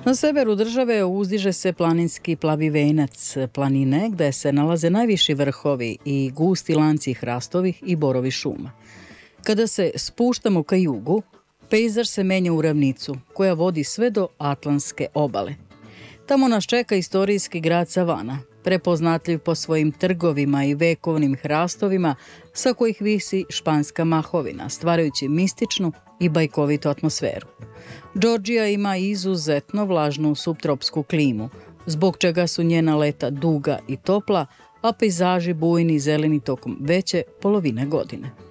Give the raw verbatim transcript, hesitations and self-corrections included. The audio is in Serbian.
Na severu države uzdiže se planinski plavi venac planine gde se nalaze najviši vrhovi i gusti lanci hrastovih i borovi šuma. Kada se spuštamo ka jugu, pejzaž se menja u ravnicu koja vodi sve do Atlantske obale. Tamo nas čeka istorijski grad Savana, prepoznatljiv po svojim trgovima i vekovnim hrastovima sa kojih visi španska mahovina, stvarajući mističnu i bajkovitu atmosferu. Džordžija ima izuzetno vlažnu suptropsku klimu, zbog čega su njena leta duga i topla, a pejzaži bujni i zeleni tokom veće polovine godine.